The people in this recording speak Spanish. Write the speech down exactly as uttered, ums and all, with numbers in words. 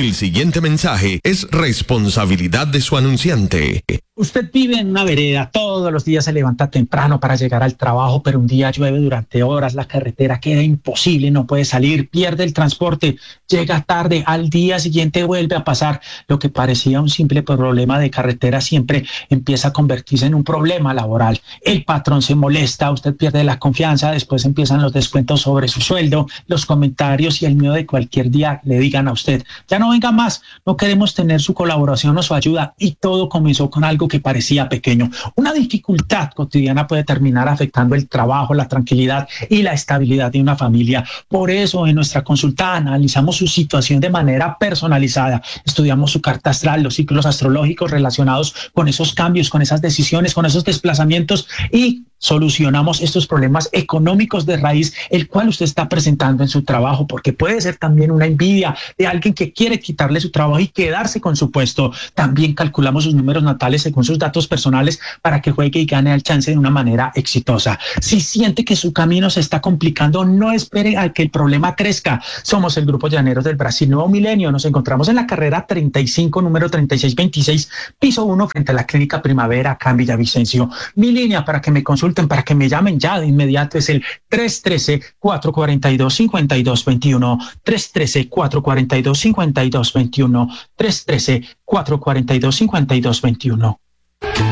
El siguiente mensaje es responsabilidad de su anunciante. Usted vive en una vereda, todos los días se levanta temprano para llegar al trabajo, pero un día llueve durante horas, la carretera queda imposible, no puede salir, pierde el transporte, llega tarde, al día siguiente vuelve a pasar. Lo que parecía un simple problema de carretera siempre empieza a convertirse en un problema laboral. El patrón se molesta, usted pierde la confianza, después empiezan los descuentos sobre su sueldo, los comentarios y el miedo de cualquier día le digan a usted, ya no venga más, no queremos tener su colaboración o su ayuda, y todo comenzó con algo que parecía pequeño. Una dificultad cotidiana puede terminar afectando el trabajo, la tranquilidad y la estabilidad de una familia. Por eso en nuestra consulta analizamos su situación de manera personalizada, estudiamos su carta astral, los ciclos astrológicos relacionados con esos cambios, con esas decisiones, con esos desplazamientos, y solucionamos estos problemas económicos de raíz, el cual usted está presentando en su trabajo, porque puede ser también una envidia de alguien que quiere quitarle su trabajo y quedarse con su puesto. También calculamos sus números natales según sus datos personales para que juegue y gane al chance de una manera exitosa. Si siente que su camino se está complicando, no espere a que el problema crezca. Somos el Grupo Llaneros del Brasil Nuevo Milenio. Nos encontramos en la carrera treinta y cinco, número treinta y seis veintiséis, piso uno, frente a la Clínica Primavera, acá en Villavicencio. Mi línea para que me consulten, para que me llamen ya de inmediato, es el tres uno tres, cuatro cuatro dos, cinco dos dos uno, tres uno tres, cuatro cuatro dos, cinco dos dos uno, tres uno tres, cuatro cuatro dos, cinco dos dos uno.